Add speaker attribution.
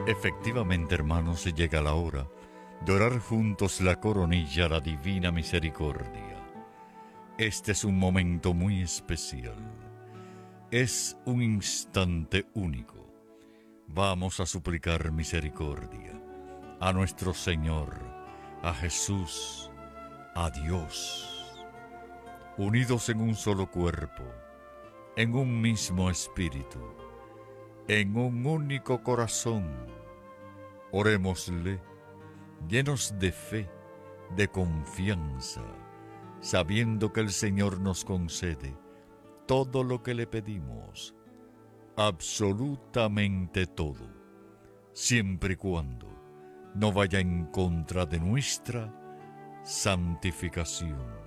Speaker 1: Efectivamente, hermanos, llega la hora de orar juntos la coronilla a la Divina Misericordia. Este es un momento muy especial. Es un instante único. Vamos a suplicar misericordia a nuestro Señor, a Jesús, a Dios, unidos en un solo cuerpo, en un mismo espíritu, en un único corazón. Orémosle, llenos de fe, de confianza, sabiendo que el Señor nos concede todo lo que le pedimos, absolutamente todo, siempre y cuando no vaya en contra de nuestra santificación.